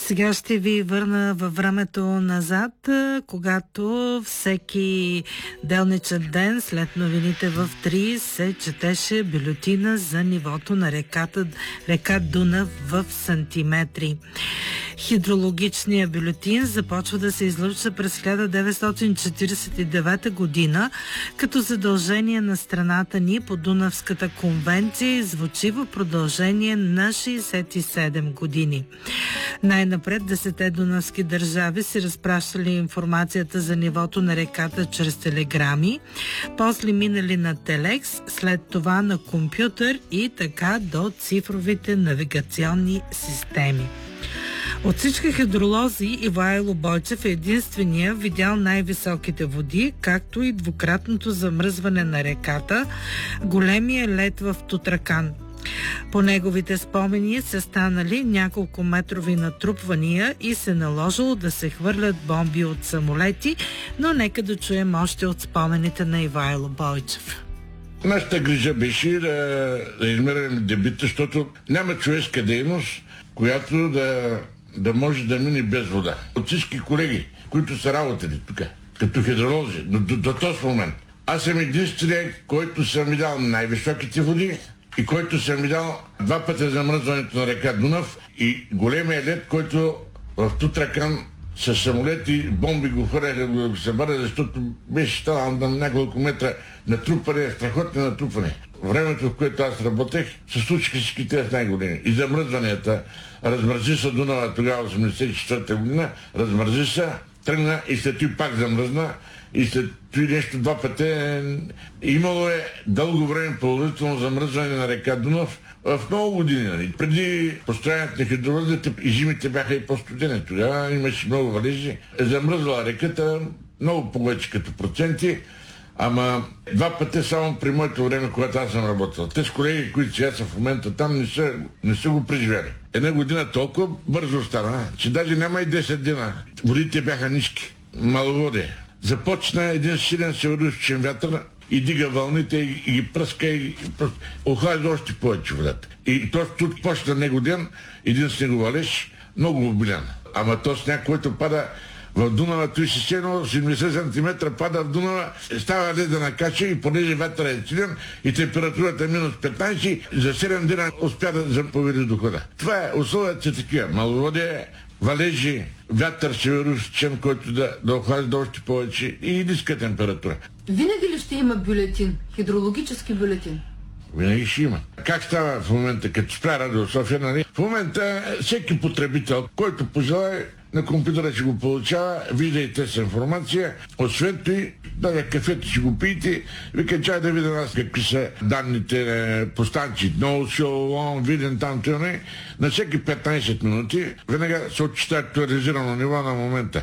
Сега ще ви върна във времето назад, когато всеки делничен ден след новините в 3 се четеше бюлетина за нивото на река Дунав в сантиметри. Хидрологичният бюлетин започва да се излъчва през 1949 година, като задължение на страната ни по Дунавската конвенция звучи в продължение на 67 години. Най-напред 10 дунавски държави си разпращали информацията за нивото на реката чрез телеграми, после минали на телекс, след това на компютър и така до цифровите навигационни системи. От всички хидролози Ивайло Бойчев е единствения видял най-високите води, както и двукратното замръзване на реката, големия лед в Тутракан. По неговите спомени са станали няколко метрови натрупвания и се наложило да се хвърлят бомби от самолети, но нека да чуем още от спомените на Ивайло Бойчев. Нашата грижа беше да измерим дебита, защото няма човешка дейност, която да може да мине без вода. От всички колеги, които са работили тук, като хидролози, до този момент, аз съм единствения, който съм видял най-високите води и който съм видял 2 пъти замръзването на река Дунав и големия лед, който в Тутракан с самолети, бомби го хвърляха да го събаря, защото беше станал на няколко метра натрупване, страхотни натрупване. Времето, в което аз работех, се случиха всички тези най-големи. И замръзванията, размързи се Дунава тогава, 1984 година, размързи се, тръгна и след това пак замръзна и след това нещо 2 пъти. Имало е дълго време продължително замръзване на река Дунав в много години. Преди построяването на хидролозите и зимите бяха и по-студени. Тогава имаше много валежи. Замръзла реката много повече като проценти, ама 2 пъти само при моето време, когато аз съм работил. Тези колеги, които сега са в момента там, не са го преживяли. Една година толкова бързо стана, че даже няма и 10 дена. Водите бяха ниски. Маловодие. Започна един силен североизточен вятър и дига вълните и ги пръска и охлажда още повече водата. И точно тук почна него ден, един снеговалеж, много обилян. Ама то сняг, който пада в Дунава, той си сено 70 см пада в Дунава, става ледена кача и понеже вятъра е силен и температурата е минус 15, за 7 дена успя да заповеди дохода. Това е, условията са такива. Маловодие, валежи, вятър североизточен, който да охлажда още повече и ниска температура. Винаги ли ще има бюлетин, хидрологически бюлетин? Винаги ще има. Как става в момента, като спря Радио София, нали? В момента всеки потребител, който пожелае, на компютъра ще го получава, вижда и тези информация. Освен той, да кафето ще го пиете, вика, чай да видя нас какви са данните по станции. Ноу, виден там, не. На всеки 15 минути веднага се отчита актуализирано ниво на момента.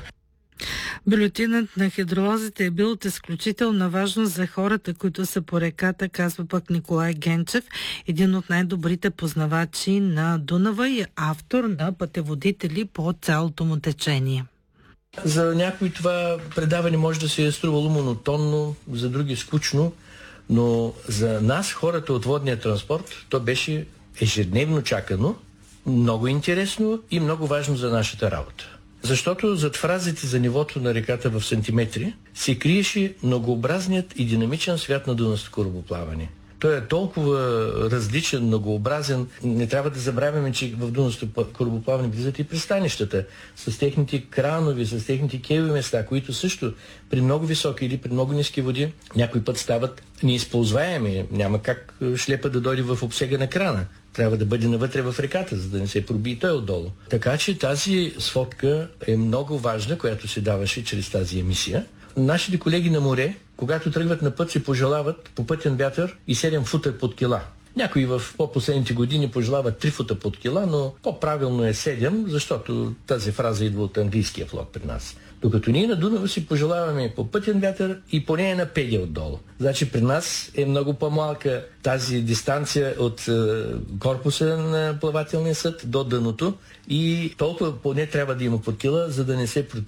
Бюлетинът на хидролозите е бил от изключителна важност за хората, които са по реката, казва пък Николай Генчев, един от най-добрите познавачи на Дунава и автор на пътеводители по цялото му течение. За някой това предаване може да се е струвало монотонно, за други скучно, но за нас, хората от водния транспорт, то беше ежедневно чакано, много интересно и много важно за нашата работа. Защото зад фразите за нивото на реката в сантиметри се криеше многообразният и динамичен свят на дунавското корабоплаване. Той е толкова различен, многообразен. Не трябва да забравяме, че в дунавското корабоплаване влизат и пристанищата с техните кранови, с техните кейови места, които също при много високи или при много ниски води някой път стават неизползваеми. Няма как шлепа да дойде в обсега на крана. Трябва да бъде навътре в реката, за да не се проби и той отдолу. Така че тази сводка е много важна, която се даваше чрез тази емисия. Нашите колеги на море, когато тръгват на път, се пожелават по пътен вятър и 7 фута под кила. Някои в по-последните години пожелават 3 фута под кила, но по-правилно е 7, защото тази фраза идва от английския флот при нас. Докато ние на Дунава си пожелаваме по пътен вятър и поне една педия отдолу. Значи при нас е много по-малка тази дистанция от корпуса на плавателния съд до дъното и толкова поне трябва да има под кила, за да не се